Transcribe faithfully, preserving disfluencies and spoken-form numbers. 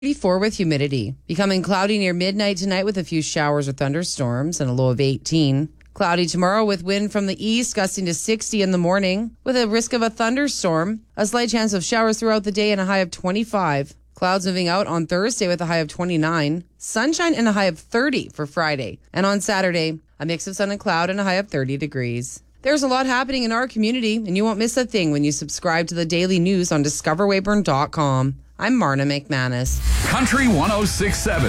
thirty-four with humidity. Becoming cloudy near midnight tonight with a few showers or thunderstorms and a low of eighteen. Cloudy tomorrow with wind from the east gusting to sixty in the morning with a risk of a thunderstorm. A slight chance of showers throughout the day and a high of twenty-five. Clouds moving out on Thursday with a high of twenty-nine. Sunshine and a high of thirty for Friday. And on Saturday, a mix of sun and cloud and a high of thirty degrees. There's a lot happening in our community, and you won't miss a thing when you subscribe to the daily news on discover weyburn dot com. I'm Marna McManus. Country one oh six point seven.